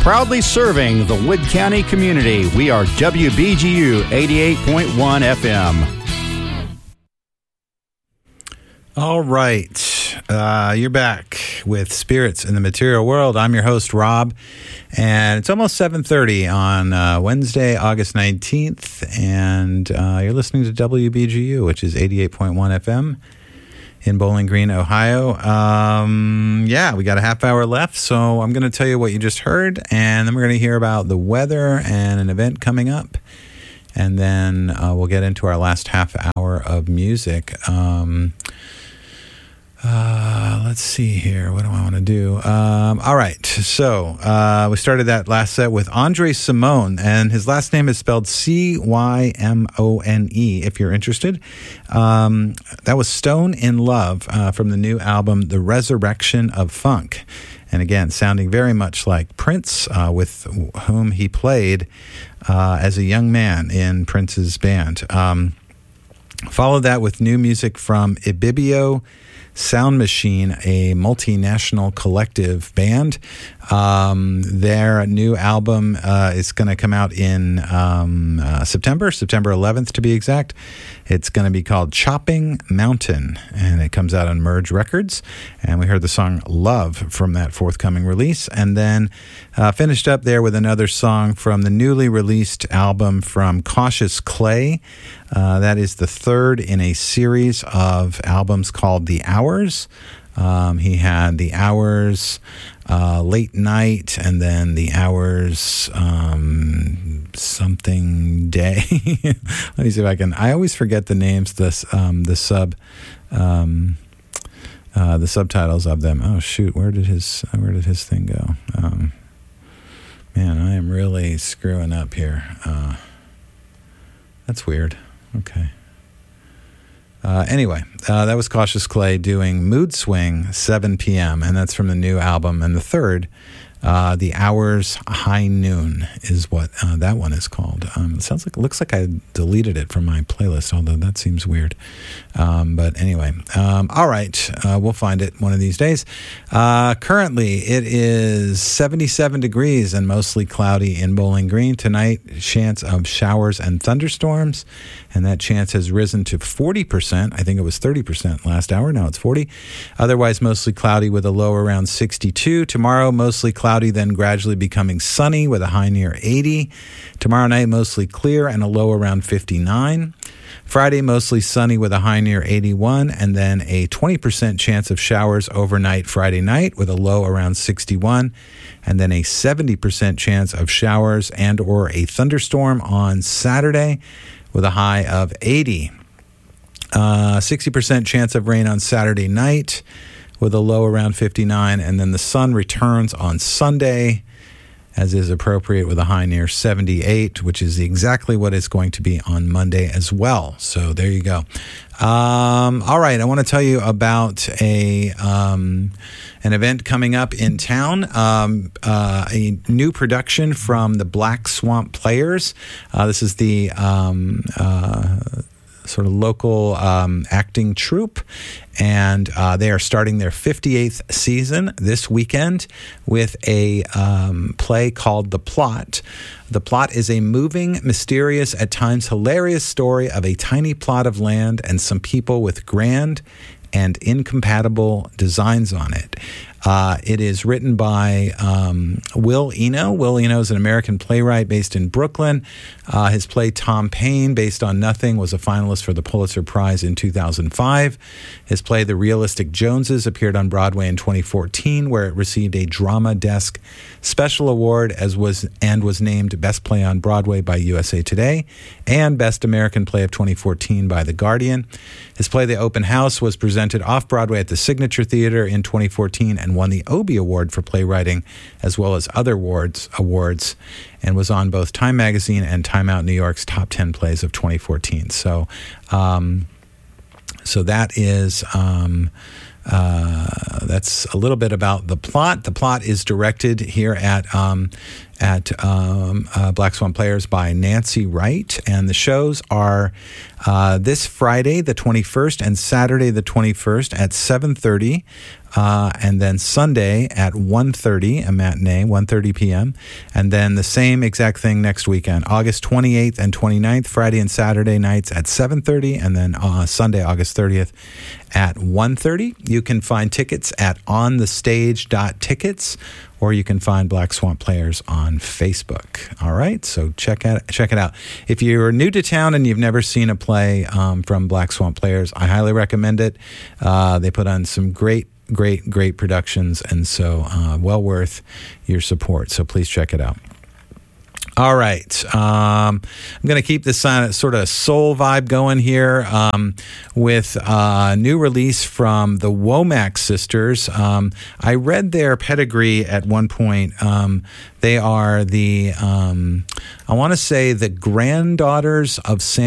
Proudly serving the Wood County community, we are WBGU 88.1 FM. All right. You're back with Spirits in the Material World. I'm your host, Rob, and it's almost 7:30 on Wednesday, August 19th, and you're listening to WBGU, which is 88.1 FM in Bowling Green, Ohio. We got a half hour left, so I'm going to tell you what you just heard, and then we're going to hear about the weather and an event coming up, and then we'll get into our last half hour of music. Let's see here. What do I want to do? All right. So we started that last set with Andre Cymone, and his last name is spelled Cymone, if you're interested. That was Stone in Love from the new album, The Resurrection of Funk. And again, sounding very much like Prince, with whom he played as a young man in Prince's band. Followed that with new music from Ibibio Sound Machine, a multinational collective band. Their new album is going to come out in September 11th to be exact. It's going to be called Chopping Mountain, and it comes out on Merge Records. And we heard the song Love from that forthcoming release. And then finished up there with another song from the newly released album from Cautious Clay. That is the third in a series of albums called The Hours. He had The Hours, Late Night, and then The Hours something day. Let me see if I can. I always forget the names, the subtitles of them. Oh shoot, where did his thing go? Man, I am really screwing up here. That's weird. Okay. Anyway, that was Cautious Clay doing Mood Swing, 7 p.m., and that's from the new album. And the third, The Hours High Noon, is what that one is called. It looks like I deleted it from my playlist, although that seems weird. But anyway, all right, we'll find it one of these days. Currently, it is 77 degrees and mostly cloudy in Bowling Green. Tonight, chance of showers and thunderstorms, and that chance has risen to 40%. I think it was 30% last hour. Now it's 40. Otherwise, mostly cloudy with a low around 62. Tomorrow, mostly cloudy, then gradually becoming sunny with a high near 80. Tomorrow night, mostly clear and a low around 59. Friday, mostly sunny with a high near 81, and then a 20% chance of showers overnight Friday night with a low around 61, and then a 70% chance of showers and or a thunderstorm on Saturday with a high of 80. 60% chance of rain on Saturday night with a low around 59, and then the sun returns on Sunday, as is appropriate, with a high near 78, which is exactly what it's going to be on Monday as well. So there you go. All right, I want to tell you about an event coming up in town, a new production from the Black Swamp Players. This is the sort of local acting troupe, and they are starting their 58th season this weekend with a play called The Plot. The Plot is a moving, mysterious, at times hilarious story of a tiny plot of land and some people with grand and incompatible designs on it. It is written by Will Eno. Will Eno is an American playwright based in Brooklyn. His play Tom Paine, based on Nothing, was a finalist for the Pulitzer Prize in 2005. His play The Realistic Joneses appeared on Broadway in 2014, where it received a Drama Desk Special Award was named Best Play on Broadway by USA Today and Best American Play of 2014 by The Guardian. His play The Open House was presented off-Broadway at the Signature Theater in 2014 and won the Obie Award for playwriting, as well as other awards, and was on both Time Magazine and Time Out New York's Top 10 Plays of 2014. So that is that's a little bit about The Plot. The Plot is directed here at Black Swan Players by Nancy Wright, and the shows are this Friday the 21st and Saturday the 21st at 7:30 and then Sunday at 1:30, a matinee, 1:30 p.m., and then the same exact thing next weekend, August 28th and 29th, Friday and Saturday nights at 7:30, and then Sunday, August 30th at 1:30. You can find tickets at onthestage.tickets, or you can find Black Swamp Players on Facebook. All right, so check it out. If you're new to town and you've never seen a play from Black Swamp Players, I highly recommend it. They put on some great productions, and so well worth your support. So please check it out. All right. I'm going to keep this sort of soul vibe going here with a new release from the Womack Sisters. I read their pedigree at one point. They are the, I want to say, the granddaughters of Sam